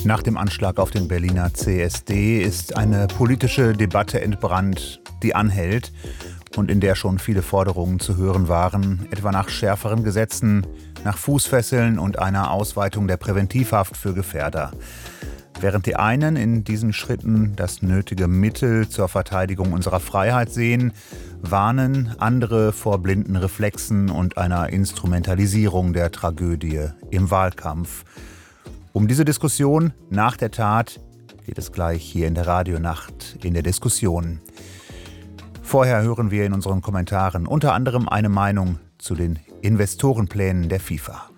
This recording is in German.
Nach dem Anschlag auf den Berliner CSD ist eine politische Debatte entbrannt, die anhält und in der schon viele Forderungen zu hören waren, etwa nach schärferen Gesetzen, nach Fußfesseln und einer Ausweitung der Präventivhaft für Gefährder. Während die einen in diesen Schritten das nötige Mittel zur Verteidigung unserer Freiheit sehen, warnen andere vor blinden Reflexen und einer Instrumentalisierung der Tragödie im Wahlkampf. Um diese Diskussion nach der Tat geht es gleich hier in der Radionacht in der Diskussion. Vorher hören wir in unseren Kommentaren unter anderem eine Meinung zu den Investorenplänen der FIFA.